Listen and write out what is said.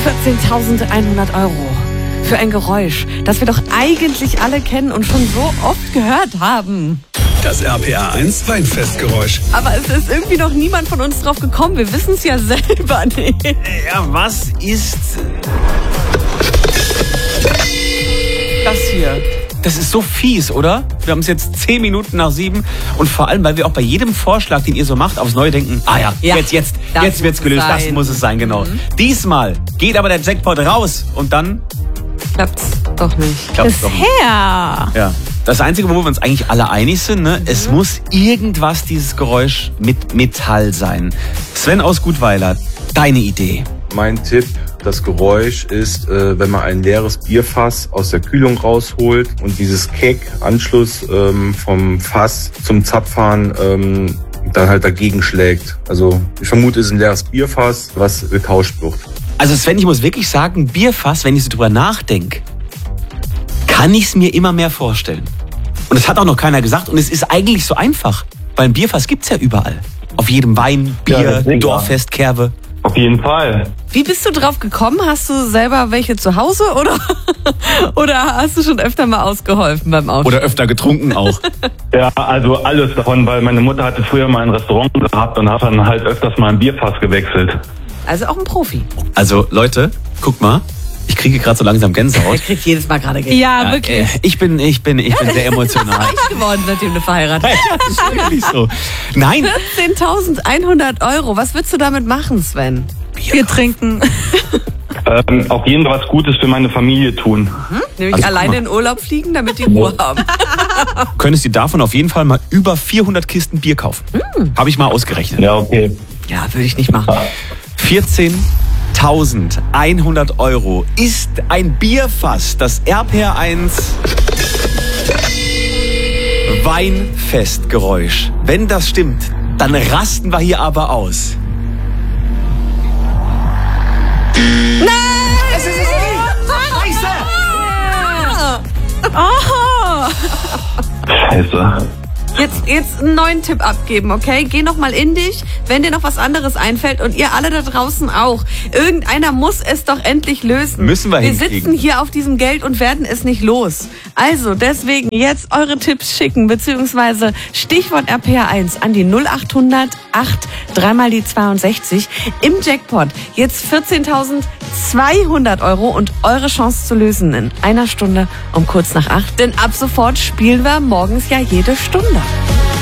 14.100 Euro für ein Geräusch, das wir doch eigentlich alle kennen und schon so oft gehört haben. Das RPR 1 Weinfestgeräusch. Aber es ist irgendwie noch niemand von uns drauf gekommen. Wir wissen es ja selber nicht. Ja, was ist Das hier. Das ist so fies, oder? Wir haben es jetzt 10 Minuten nach 7 und vor allem, weil wir auch bei jedem Vorschlag, den ihr so macht, aufs Neue denken, jetzt wird's gelöst, das muss es sein, genau. Diesmal geht aber der Jackpot raus und dann Klappt's doch nicht. Bisher. Ja. Das Einzige, wo wir uns eigentlich alle einig sind, ne? Es muss irgendwas, dieses Geräusch, mit Metall sein. Sven aus Gutweiler, deine Idee. Mein Tipp, das Geräusch ist, wenn man ein leeres Bierfass aus der Kühlung rausholt und dieses Keck-Anschluss vom Fass zum Zapfhahn dann halt dagegen schlägt. Also ich vermute, es ist ein leeres Bierfass, was getauscht wird. Also Sven, ich muss wirklich sagen, Bierfass, wenn ich so drüber nachdenke, kann ich es mir immer mehr vorstellen. Und es hat auch noch keiner gesagt und es ist eigentlich so einfach, weil ein Bierfass gibt's ja überall. Auf jedem Wein, Bier, Dorffest, Kerwe. Auf jeden Fall. Wie bist du drauf gekommen? Hast du selber welche zu Hause oder hast du schon öfter mal ausgeholfen beim Aufstellen? Oder öfter getrunken auch? Ja, also alles davon, weil meine Mutter hatte früher mal ein Restaurant gehabt und hat dann halt öfters mal ein Bierfass gewechselt. Also auch ein Profi. Also Leute, guck mal. Ich kriege gerade so langsam Gänsehaut. Ich kriege jedes Mal gerade Gänsehaut. Ja, wirklich. Ich bin sehr emotional. Das ist reich geworden, seitdem du verheiratet bist. Ja, das ist wirklich so. Nein. 14.100 Euro. Was würdest du damit machen, Sven? Bier trinken. Auf jeden Fall was Gutes für meine Familie tun. Nämlich Also, alleine in Urlaub fliegen, damit die Ruhe haben. Könntest du davon auf jeden Fall mal über 400 Kisten Bier kaufen. Habe ich mal ausgerechnet. Ja, okay. Ja, würde ich nicht machen. 14.100 Euro ist ein Bierfass, das RPR 1 Weinfestgeräusch. Wenn das stimmt, dann rasten wir hier aber aus. Nein! Es ist nicht! Scheiße! Oh. Scheiße. Jetzt einen neuen Tipp abgeben, okay? Geh noch mal in dich, wenn dir noch was anderes einfällt und ihr alle da draußen auch. Irgendeiner muss es doch endlich lösen. Müssen wir Wir hinkriegen. sitzen hier auf diesem Geld und werden es nicht los. Also deswegen jetzt eure Tipps schicken, beziehungsweise Stichwort RPR1 an die 0800 8 3 mal die 62. Im Jackpot jetzt 14.200 Euro und eure Chance zu lösen in einer Stunde um kurz nach 8. Denn ab sofort spielen wir morgens ja jede Stunde.